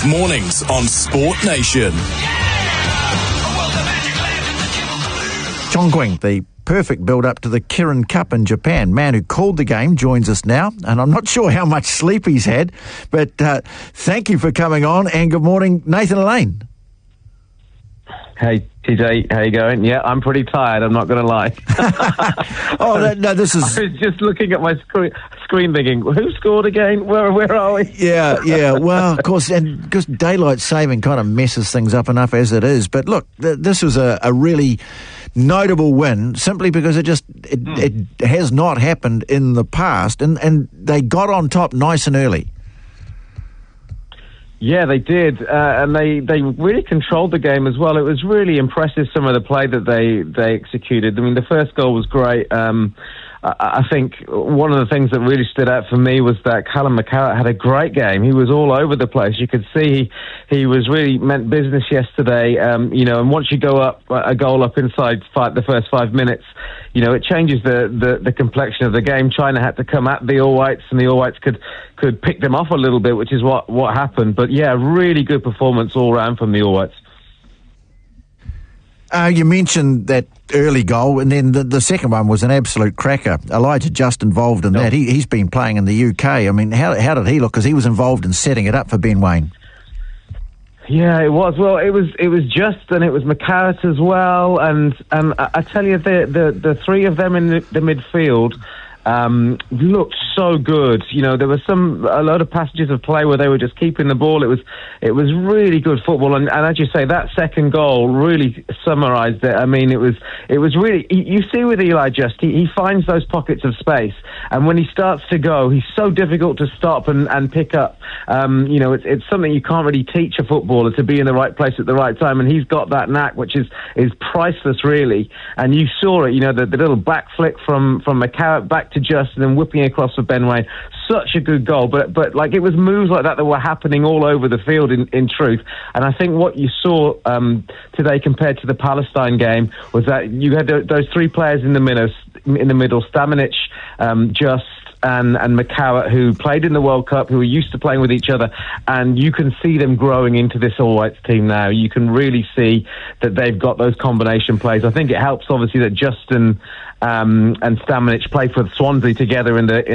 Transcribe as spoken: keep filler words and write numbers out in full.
Mornings on Sport Nation. Chong Qing, the perfect build-up to the Kirin Cup in Japan. Man who called the game joins us now, and I'm not sure how much sleep he's had, but uh, thank you for coming on, and good morning, Nathan Lane. Hey, T J, how you going? Yeah, I'm pretty tired, I'm not going to lie. oh, no, no, this is... I was just looking at my screen, screen thinking, who scored again? Where where are we? yeah, yeah, well, of course, and because daylight saving kind of messes things up enough as it is, but look, th- this was a, a really notable win simply because it just it, mm. it has not happened in the past, and, and they got on top nice and early. Yeah, they did, uh, and they, they really controlled the game as well. It was really impressive, some of the play that they, they executed. I mean, the first goal was great. Um, I, I think one of the things that really stood out for me was that Callum McCarrott had a great game. He was all over the place. You could see he, he was really meant business yesterday. Um, you know, and once you go up a goal up inside five, the first five minutes, you know, it changes the, the, the complexion of the game. China had to come at the All Whites, and the All Whites could could pick them off a little bit, which is what, what happened. But yeah, really good performance all round from the All Whites. Uh, you mentioned that early goal, and then the, the second one was an absolute cracker. Elijah Just involved in that. He, he's been playing in the U K. I mean, how, how did he look? Because he was involved in setting it up for Ben Waine. Yeah, it was. Well, it was it was Just, and it was McCarrott as well. And and I, I tell you, the, the the three of them in the, the midfield um, looked so good. You know, there was some a lot of passages of play where they were just keeping the ball. It was it was really good football. And, and as you say, that second goal really summarised it. I mean, it was it was really. You see with Eli Just, he, he finds those pockets of space, and when he starts to go, he's so difficult to stop and, and pick up. Um, you know, it's it's something you can't really teach a footballer, to be in the right place at the right time, and he's got that knack, which is is priceless, really. And you saw it. You know, the, the little back flick from from McCarrott back to Just, and then whipping across for Ben Waine. Such a good goal, but but like it was moves like that that were happening all over the field. In, in truth, and I think what you saw um, today compared to the Palestine game was that you had th- those three players in the middle, in the middle, Stamenic, um, Just, and and McCarrott, who played in the World Cup, who are used to playing with each other, and you can see them growing into this All Whites team now. You can really see that they've got those combination plays. I think it helps, obviously, that Justin um, and Stamenic play for Swansea together in the